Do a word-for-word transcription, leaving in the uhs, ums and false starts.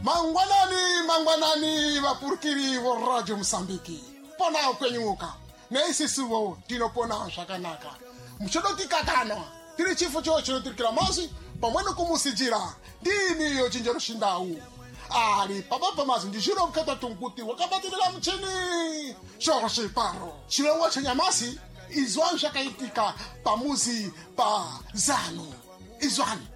Mangwanani, mangwanani, vapurkiri vo Radio Msambiki. Pona ukwenyuka. Na isi suwo, tino pona shakanaka. Mchodoki kakana. Tiri chifu cho cho tirikira mazi, pamweno kumusijira. Dini yo jinjero shindau. Ali, papa pamazi, ndijiro mkata tunguti, wakabatidila mchini. Shoroshi paro. Chilo wacha nyamasi, izwan shakaitika, pamuzi, pa zanu. Izwan.